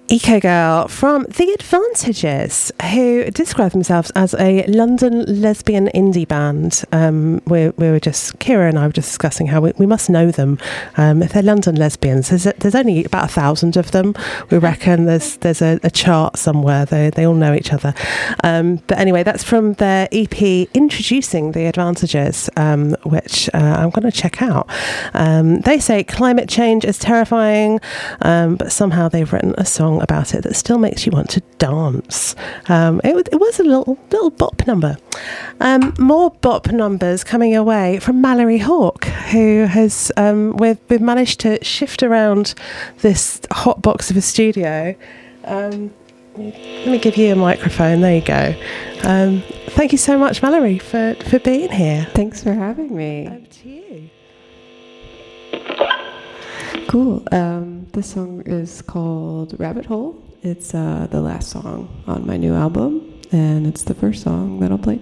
Eco Girl from The Advantages, who describe themselves as a London lesbian indie band. Kira and I were just discussing how we must know them. If they're London lesbians, there's only about 1,000 of them. We reckon there's a chart somewhere. They all know each other. But anyway, that's from their EP Introducing The Advantages, which I'm going to check out. They say climate change is terrifying, but somehow they've written a song about it that still makes you want to dance. It was a little bop number. More bop numbers coming away from Mallory Hawk, who has we've managed to shift around this hot box of a studio. Let me give you a microphone. There you go. Thank you so much, Mallory, for being here. Thanks for having me. Over to you. Cool. This song is called Rabbit Hole. It's the last song on my new album, and it's the first song that I'll play.